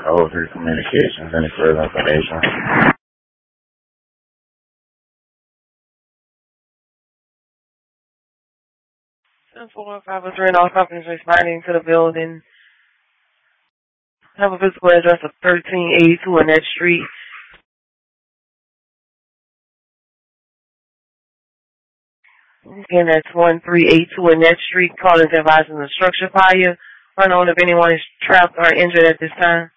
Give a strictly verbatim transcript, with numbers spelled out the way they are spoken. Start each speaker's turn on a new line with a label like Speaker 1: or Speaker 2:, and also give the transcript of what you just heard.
Speaker 1: oh three Communications. Any further information?
Speaker 2: ten four five oh three, and all companies responding to the building have a physical address of thirteen eighty-two Annette Street. Again, that's one three eight two Annette Street. Call is advising the structure fire. Unknown if anyone is trapped or injured at this time.